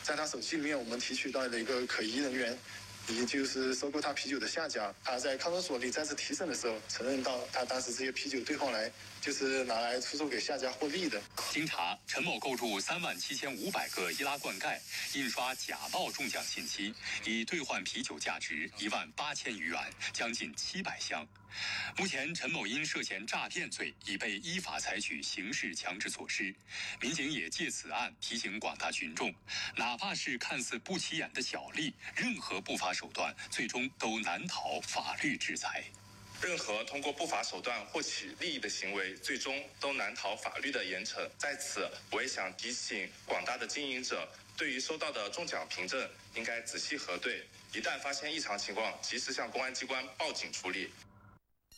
在他手机里面我们提取到了一个可疑人员，也就是收购他啤酒的下家。他在看守所里再次提审的时候，承认到他当时这些啤酒兑换来就是拿来出售给下家获利的。 经查，陈某购入37500个易拉罐盖，印刷假报中奖信息，以兑换啤酒价值18000余元，将近700箱。目前，陈某因涉嫌诈骗罪已被依法采取刑事强制措施。民警也借此案提醒广大群众，哪怕是看似不起眼的小利，任何不法手段最终都难逃法律制裁。 任何通过不法手段获取利益的行为，最终都难逃法律的严惩。在此，我也想提醒广大的经营者，对于收到的中奖凭证，应该仔细核对，一旦发现异常情况，及时向公安机关报警处理。